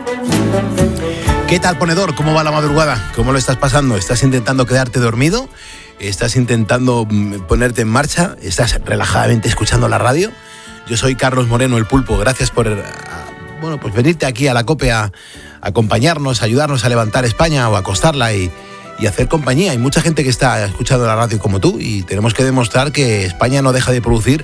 ¿Qué tal, ponedor? ¿Cómo va la madrugada? ¿Cómo lo estás pasando? ¿Estás intentando quedarte dormido? ¿Estás intentando ponerte en marcha? ¿Estás relajadamente escuchando la radio? Yo soy Carlos Moreno, el Pulpo. Gracias por pues venirte aquí a la COPE a acompañarnos, ayudarnos a levantar España o a acostarla y hacer compañía. Hay mucha gente que está escuchando la radio como tú y tenemos que demostrar que España no deja de producir